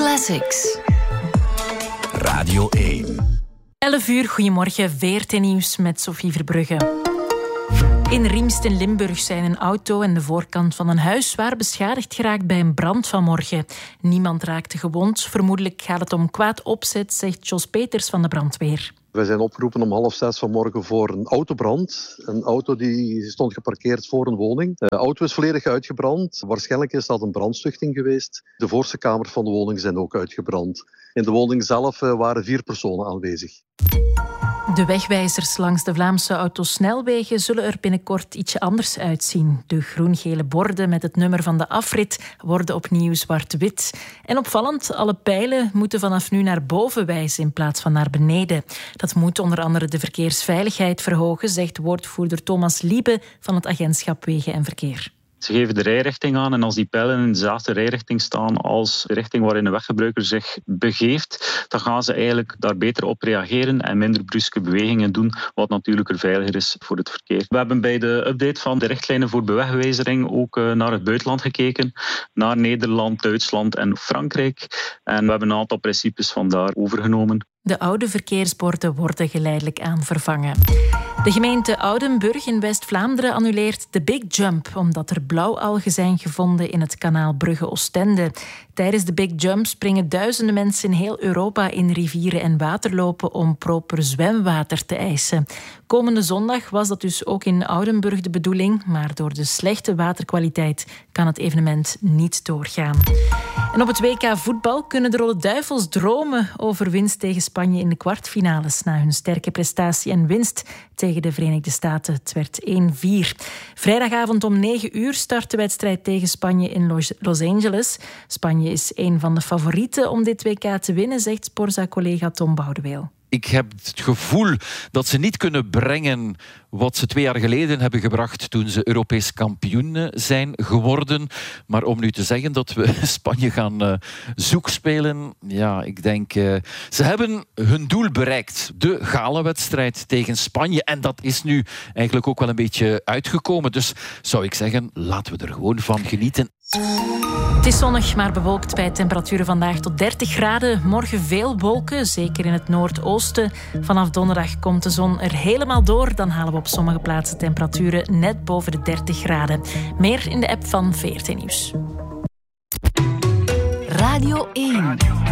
Classics. Radio 1. 11 uur, goedemorgen, VRT-nieuws met Sophie Verbrugge. In Riemst in Limburg zijn een auto en de voorkant van een huis zwaar beschadigd geraakt bij een brand vanmorgen. Niemand raakte gewond. Vermoedelijk gaat het om kwaad opzet, zegt Jos Peters van de brandweer. Wij zijn opgeroepen om 5:30 vanmorgen voor een autobrand. Een auto die stond geparkeerd voor een woning. De auto is volledig uitgebrand. Waarschijnlijk is dat een brandstichting geweest. De voorste kamers van de woning zijn ook uitgebrand. In de woning zelf waren 4 personen aanwezig. De wegwijzers langs de Vlaamse autosnelwegen zullen er binnenkort ietsje anders uitzien. De groen-gele borden met het nummer van de afrit worden opnieuw zwart-wit. En opvallend, alle pijlen moeten vanaf nu naar boven wijzen in plaats van naar beneden. Dat moet onder andere de verkeersveiligheid verhogen, zegt woordvoerder Thomas Liebe van het agentschap Wegen en Verkeer. Ze geven de rijrichting aan en als die pijlen in dezelfde rijrichting staan als de richting waarin de weggebruiker zich begeeft, dan gaan ze eigenlijk daar beter op reageren en minder bruske bewegingen doen, wat natuurlijk veiliger is voor het verkeer. We hebben bij de update van de richtlijnen voor bewegwijzering ook naar het buitenland gekeken, naar Nederland, Duitsland en Frankrijk. En we hebben een aantal principes van daar overgenomen. De oude verkeersborden worden geleidelijk aan vervangen. De gemeente Oudenburg in West-Vlaanderen annuleert de Big Jump omdat er blauwalgen zijn gevonden in het kanaal Brugge-Oostende. Tijdens de Big Jump springen duizenden mensen in heel Europa in rivieren en waterlopen om proper zwemwater te eisen. Komende zondag was dat dus ook in Oudenburg de bedoeling, maar door de slechte waterkwaliteit kan het evenement niet doorgaan. En op het WK voetbal kunnen de Rode Duivels dromen over winst tegen Spanje in de kwartfinales na hun sterke prestatie en winst tegen de Verenigde Staten. Het werd 1-4. Vrijdagavond om 9 uur start de wedstrijd tegen Spanje in Los Angeles. Spanje is een van de favorieten om dit WK te winnen, zegt Sporza-collega Tom Boudeweel. Ik heb het gevoel dat ze niet kunnen brengen wat ze 2 jaar geleden hebben gebracht toen ze Europees kampioen zijn geworden. Maar om nu te zeggen dat we Spanje gaan zoekspelen, ja, ik denk... ze hebben hun doel bereikt. De galenwedstrijd tegen Spanje. En dat is nu eigenlijk ook wel een beetje uitgekomen. Dus zou ik zeggen, laten we er gewoon van genieten. Het is zonnig, maar bewolkt bij temperaturen vandaag tot 30 graden. Morgen veel wolken, zeker in het noordoosten. Vanaf donderdag komt de zon er helemaal door. Dan halen we op sommige plaatsen temperaturen net boven de 30 graden. Meer in de app van VRT Nieuws. Radio 1.